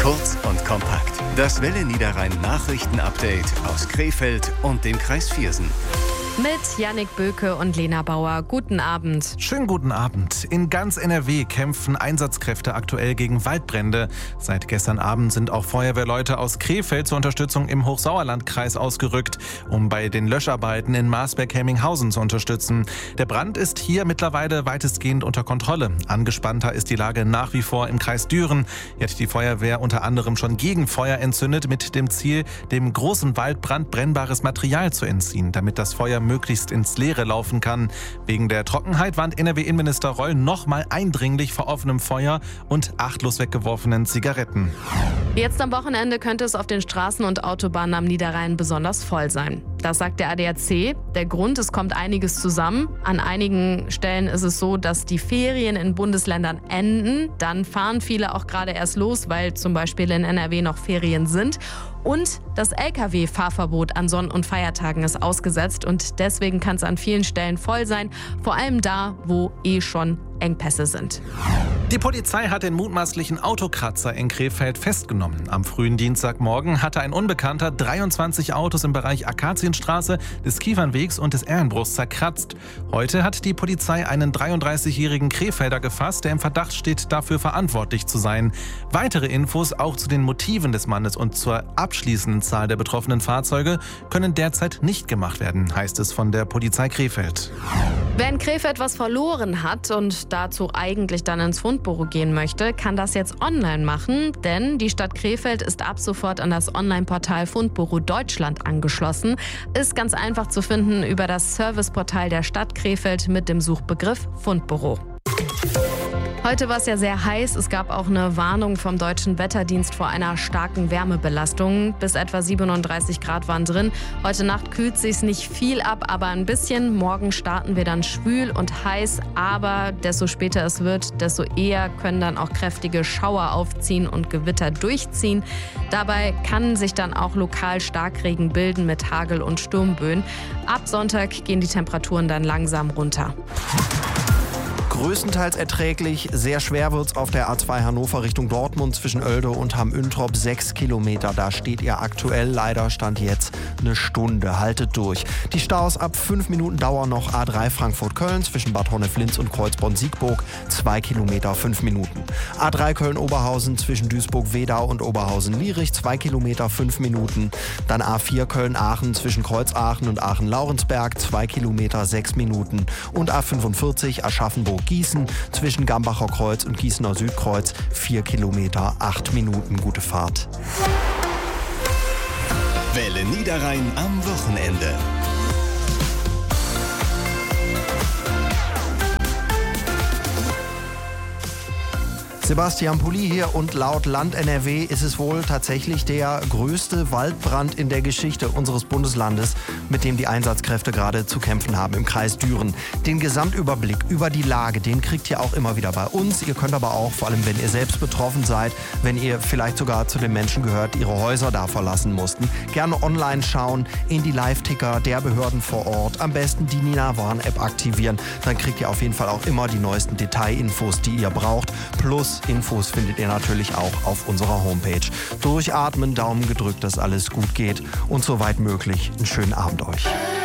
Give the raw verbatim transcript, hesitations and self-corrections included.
Kurz und kompakt. Das Welle Niederrhein Nachrichten-Update aus Krefeld und dem Kreis Viersen. Mit Yannick Böke und Lena Bauer. Guten Abend. Schönen guten Abend. In ganz N R W kämpfen Einsatzkräfte aktuell gegen Waldbrände. Seit gestern Abend sind auch Feuerwehrleute aus Krefeld zur Unterstützung im Hochsauerlandkreis ausgerückt, um bei den Löscharbeiten in Marsberg-Helminghausen zu unterstützen. Der Brand ist hier mittlerweile weitestgehend unter Kontrolle. Angespannter ist die Lage nach wie vor im Kreis Düren. Hier hat die Feuerwehr unter anderem schon Gegenfeuer entzündet mit dem Ziel, dem großen Waldbrand brennbares Material zu entziehen, damit das Feuer möglichst ins Leere laufen kann. Wegen der Trockenheit warnt N R W-Innenminister Reul nochmal eindringlich vor offenem Feuer und achtlos weggeworfenen Zigaretten. Jetzt am Wochenende könnte es auf den Straßen und Autobahnen am Niederrhein besonders voll sein. Das sagt der A D A C. Der Grund, es kommt einiges zusammen. An einigen Stellen ist es so, dass die Ferien in Bundesländern enden. Dann fahren viele auch gerade erst los, weil zum Beispiel in N R W noch Ferien sind. Und das L K W-Fahrverbot an Sonn- und Feiertagen ist ausgesetzt. Und deswegen kann es an vielen Stellen voll sein. Vor allem da, wo eh schon Engpässe sind. Die Polizei hat den mutmaßlichen Autokratzer in Krefeld festgenommen. Am frühen Dienstagmorgen hatte ein Unbekannter dreiundzwanzig Autos im Bereich Akazienstraße, des Kiefernwegs und des Ehrenbruchs zerkratzt. Heute hat die Polizei einen dreiunddreißigjährigen Krefelder gefasst, der im Verdacht steht, dafür verantwortlich zu sein. Weitere Infos auch zu den Motiven des Mannes und zur abschließenden Zahl der betroffenen Fahrzeuge können derzeit nicht gemacht werden, heißt es von der Polizei Krefeld. Wer in Krefeld was verloren hat und dazu eigentlich dann ins Fundbüro gehen möchte, kann das jetzt online machen, denn die Stadt Krefeld ist ab sofort an das Online-Portal Fundbüro Deutschland angeschlossen. Ist ganz einfach zu finden über das Serviceportal der Stadt Krefeld mit dem Suchbegriff Fundbüro. Heute war es ja sehr heiß. Es gab auch eine Warnung vom Deutschen Wetterdienst vor einer starken Wärmebelastung. Bis etwa siebenunddreißig Grad waren drin. Heute Nacht kühlt sich's nicht viel ab, aber ein bisschen. Morgen starten wir dann schwül und heiß. Aber desto später es wird, desto eher können dann auch kräftige Schauer aufziehen und Gewitter durchziehen. Dabei kann sich dann auch lokal Starkregen bilden mit Hagel und Sturmböen. Ab Sonntag gehen die Temperaturen dann langsam runter. Größtenteils erträglich. Sehr schwer wird's auf der A zwei Hannover Richtung Dortmund zwischen Oelde und Hamm-Üntrop. Sechs Kilometer, da steht ihr aktuell. Leider stand jetzt eine Stunde. Haltet durch. Die Staus ab fünf Minuten Dauer noch. A drei Frankfurt-Köln zwischen Bad Honnef-Linz und Kreuzborn-Siegburg. Zwei Kilometer, fünf Minuten. A drei Köln-Oberhausen zwischen Duisburg-Wedau und Oberhausen-Lierich. Zwei Kilometer, fünf Minuten. Dann A vier Köln-Aachen zwischen Kreuzaachen und Aachen-Laurensberg. Zwei Kilometer, sechs Minuten. Und A fünfundvierzig Aschaffenburg Gießen zwischen Gambacher Kreuz und Gießener Südkreuz, vier Kilometer, acht Minuten, gute Fahrt. Welle Niederrhein am Wochenende. Sebastian Pulli hier und laut Land N R W ist es wohl tatsächlich der größte Waldbrand in der Geschichte unseres Bundeslandes, mit dem die Einsatzkräfte gerade zu kämpfen haben im Kreis Düren. Den Gesamtüberblick über die Lage, den kriegt ihr auch immer wieder bei uns. Ihr könnt aber auch, vor allem wenn ihr selbst betroffen seid, wenn ihr vielleicht sogar zu den Menschen gehört, die ihre Häuser da verlassen mussten, gerne online schauen, in die Live-Ticker der Behörden vor Ort, am besten die Nina-Warn-App aktivieren. Dann kriegt ihr auf jeden Fall auch immer die neuesten Detailinfos, die ihr braucht. Plus Infos findet ihr natürlich auch auf unserer Homepage. Durchatmen, Daumen gedrückt, dass alles gut geht und soweit möglich einen schönen Abend euch.